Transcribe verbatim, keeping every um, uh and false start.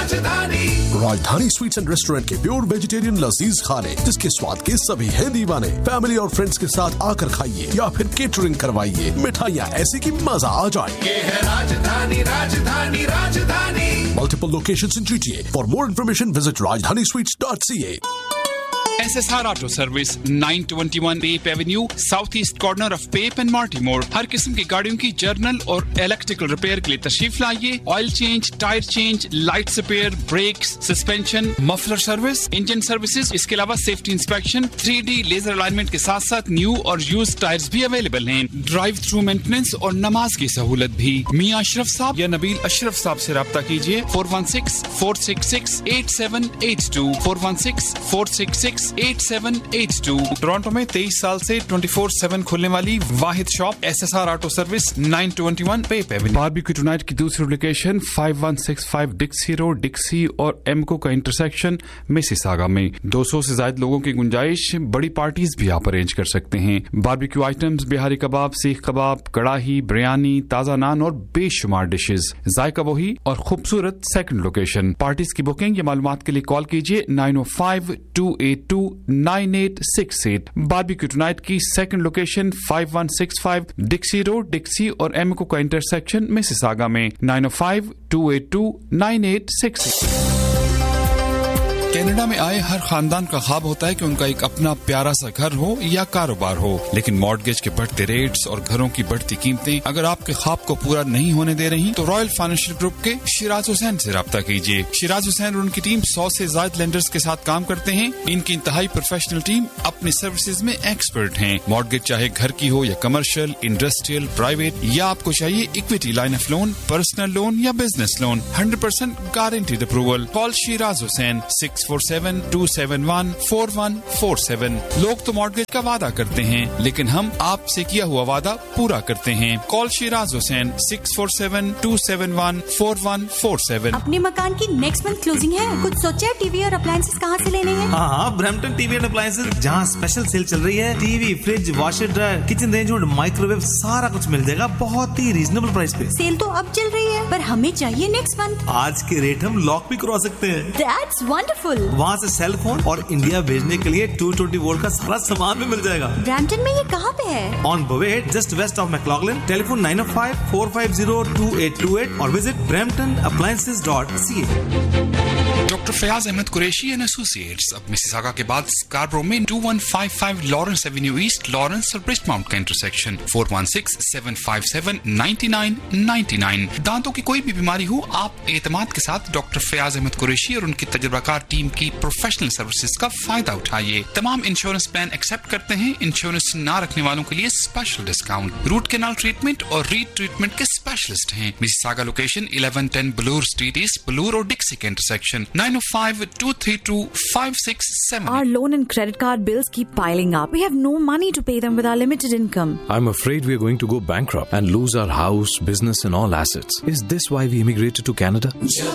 राजधानी। राजधानी sweets and restaurant के प्योर वेजिटेरियन लजीज खाने, जिसके स्वाद के सभी हैं दीवाने। फैमिली और फ्रेंड्स के साथ आकर खाइए या फिर केटरिंग करवाइए। मिठाइयाँ ऐसी कि मजा आ जाए। ये है राजधानी, राजधानी, राजधानी। Multiple locations in G T A. For more information, visit rajdhani sweets dot c a. S S R Auto Service, nine twenty-one Pape Avenue, southeast corner of Pape and Mortimer. हर किस्म की गाड़ियों की जर्नल और electrical repair के लिए तशरीफ लाइए। Oil change, tyre change, lights repair, breaks, suspension, muffler service, engine services, इसके अलावा safety inspection, three D laser alignment के साथ साथ न्यू और यूज्ड टायर्स भी अवेलेबल हैं। ड्राइव थ्रू मेंटेनेंस और नमाज की सहूलत भी। मियां अशरफ साहब या नबील अशरफ साहब से राब्ता कीजिए four one six, four six six, eight seven eight two, four one six, four six six, eight seven eight two। Toronto में तेईस साल से twenty-four seven खुलने वाली वाहिद shop S S R auto service, nine twenty-one Pape Avenue। Barbecue tonight की दूसरी location five one six five डिक्सी road, डिक्सी और एमको का इंटरसेक्शन मिसिसागा में। दो सौ से ज्यादा लोगों की गुंजाइश, बड़ी पार्टीज भी आप अरेंज कर सकते हैं। बारबेक्यू आइटम्स, बिहारी कबाब, सीख कबाब, कड़ाही, बिरयानी, ताजा नान और बेशुमार डिशेज। जायका वही और खूबसूरत सेकंड लोकेशन। पार्टीज की बुकिंग या मालूमात के लिए कॉल कीजिए nine oh five, two eight two, nine eight six eight। Barbecue tonight की second location five one six five डिक्सी road, डिक्सी और एमको का इंटरसेक्शन मिसिसागा में nine oh five, two eight two, nine eight six eight। Canada में आए हर खानदान का ख्वाब होता है कि उनका एक अपना प्यारा सा घर हो या कारोबार हो, लेकिन मॉर्गेज के बढ़ते रेट्स और घरों की बढ़ती कीमतें अगर आपके ख्वाब को पूरा नहीं होने दे रही, तो रॉयल फाइनेंशियल ग्रुप के शिराज हुसैन से राब्ता कीजिए। शिराज हुसैन और उनकी टीम सौ से ज्यादा लेंडर्स के साथ काम करते हैं। इनकी इंतहाई प्रोफेशनल टीम अपनी सर्विसेज में एक्सपर्ट हैं। मॉर्गेज चाहे घर की हो या कमर्शियल, इंडस्ट्रियल, प्राइवेट, या आपको चाहिए equity line of loan, personal loan या business loan, hundred percent guaranteed approval. Call Siraj Hussain six four seven, two seven one, four one four seven। लोग तो मॉर्गेज का वादा करते हैं, लेकिन हम आपसे किया हुआ वादा पूरा करते हैं। Call Siraj Hussain six four seven, two seven one, four one four seven। अपने मकान की नेक्स्ट मंथ क्लोजिंग है, कुछ सोचा है टीवी और अप्लायंसेस कहाँ से लेने हैं? हाँ हाँ, ब्रैम्पटन टीवी एंड अप्लायंसेस, जहाँ स्पेशल सेल चल रही है। TV, fridge, washer dryer, kitchen range और माइक्रोवेव, सारा कुछ मिल जाएगा बहुत ही रीजनेबल प्राइस पे। सेल तो अब चल रही है, पर हमें चाहिए नेक्स्ट मंथ। आज के रेट हम लॉक भी करवा सकते हैं। That's wonderful. वहाँ से सेल फोन और इंडिया भेजने के लिए two twenty वोल्ट का सारा सामान भी मिल जाएगा। ब्रैम्पटन में ये कहाँ पे है? On बवेट, just waste of मैक्लॉगलिन। Telephone nine oh five, four five zero, two eight two eight और visit brampton appliances dot c a। Doctor Fayaz Ahmad Qureshi and associates अब मिसिसागा के बाद स्कारब्रो में two one five five Lawrence Avenue east, Lawrence और ब्रिस्टमाउंट का intersection four one six, seven five seven, nine nine nine nine। दांतों की कोई भी बीमारी हो, आप एतमाद के साथ डॉक्टर फयाज अहमद कुरैशी और उनकी तजुर्बाकार टीम की प्रोफेशनल सर्विसेज का फायदा उठाइए। तमाम इंश्योरेंस प्लान एक्सेप्ट करते हैं। इंश्योरेंस ना रखने वालों के लिए special discount. Root canal treatment और रीड ट्रीटमेंट के स्पेशलिस्ट हैं। Mississauga location eleven ten blur street east, blur और डिक्सी के intersection nine oh five, two three two, five six seven। Our loan and credit card bills keep piling up. We have no money to pay them with our limited income. I'm afraid we're going to go bankrupt and lose our house, business and all assets. Is this why we immigrated to Canada?